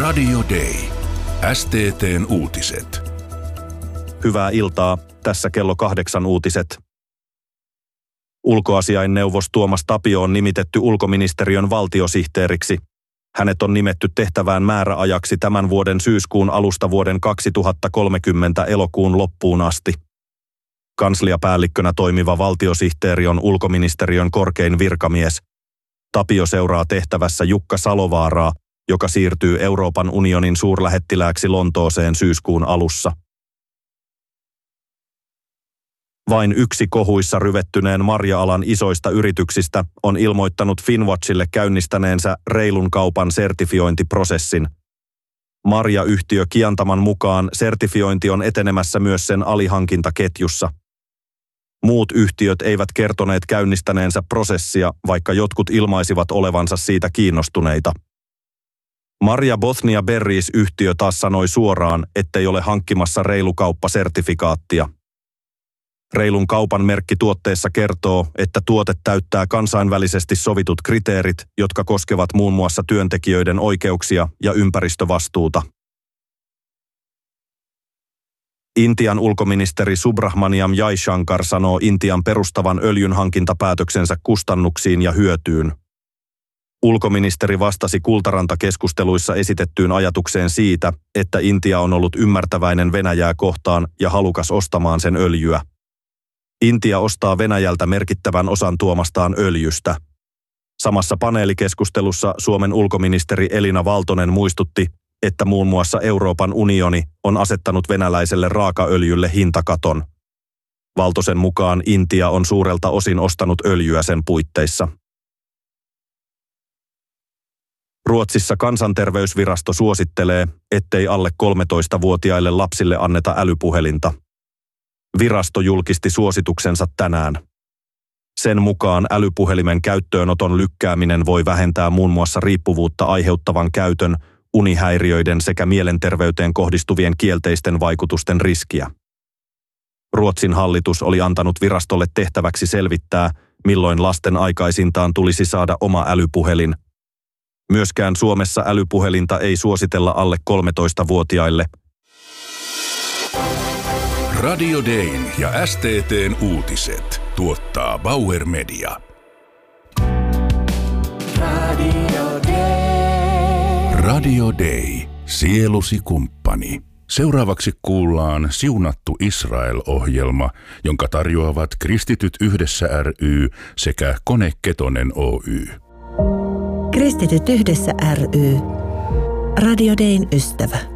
Radio Day. STT:n uutiset. Hyvää iltaa. Tässä kello 8 uutiset. Ulkoasiainneuvos Tuomas Tapio on nimitetty ulkoministeriön valtiosihteeriksi. Hänet on nimetty tehtävään määräajaksi tämän vuoden syyskuun alusta vuoden 2030 elokuun loppuun asti. Kansliapäällikkönä toimiva valtiosihteeri on ulkoministeriön korkein virkamies. Tapio seuraa tehtävässä Jukka Salovaaraa, joka siirtyy Euroopan unionin suurlähettilääksi Lontooseen syyskuun alussa. Vain yksi kohuissa ryvettyneen marja-alan isoista yrityksistä on ilmoittanut Finnwatchille käynnistäneensä reilun kaupan sertifiointiprosessin. Marja-yhtiö Kiantaman mukaan sertifiointi on etenemässä myös sen alihankintaketjussa. Muut yhtiöt eivät kertoneet käynnistäneensä prosessia, vaikka jotkut ilmaisivat olevansa siitä kiinnostuneita. Marja Bothnia Berries-yhtiö taas sanoi suoraan, ettei ole hankkimassa reilukauppasertifikaattia. Reilun kaupan merkki tuotteessa kertoo, että tuote täyttää kansainvälisesti sovitut kriteerit, jotka koskevat muun muassa työntekijöiden oikeuksia ja ympäristövastuuta. Intian ulkoministeri Subrahmanyam Jaishankar sanoo Intian perustavan öljynhankintapäätöksensä kustannuksiin ja hyötyyn. Ulkoministeri vastasi Kultaranta-keskusteluissa esitettyyn ajatukseen siitä, että Intia on ollut ymmärtäväinen Venäjää kohtaan ja halukas ostamaan sen öljyä. Intia ostaa Venäjältä merkittävän osan tuomastaan öljystä. Samassa paneelikeskustelussa Suomen ulkoministeri Elina Valtonen muistutti, että muun muassa Euroopan unioni on asettanut venäläiselle raakaöljylle hintakaton. Valtosen mukaan Intia on suurelta osin ostanut öljyä sen puitteissa. Ruotsissa kansanterveysvirasto suosittelee, ettei alle 13-vuotiaille lapsille anneta älypuhelinta. Virasto julkisti suosituksensa tänään. Sen mukaan älypuhelimen käyttöönoton lykkääminen voi vähentää muun muassa riippuvuutta aiheuttavan käytön, unihäiriöiden sekä mielenterveyteen kohdistuvien kielteisten vaikutusten riskiä. Ruotsin hallitus oli antanut virastolle tehtäväksi selvittää, milloin lasten aikaisintaan tulisi saada oma älypuhelin. Myöskään Suomessa älypuhelinta ei suositella alle 13-vuotiaille. Radio Dayn ja STT:n uutiset tuottaa Bauer Media. Radio Day. Sielusi kumppani. Seuraavaksi kuullaan Siunattu Israel-ohjelma, jonka tarjoavat Kristityt Yhdessä ry sekä Kone Ketonen Oy. Kristityt Yhdessä ry. Radio Dayn ystävä.